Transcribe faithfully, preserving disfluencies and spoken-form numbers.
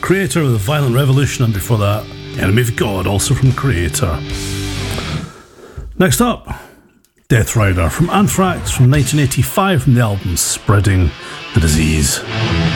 Creator with Violent Revolution, and before that, Enemy of God, also from Creator. Next up, Death Rider from Anthrax from nineteen eighty-five from the album Spreading the Disease.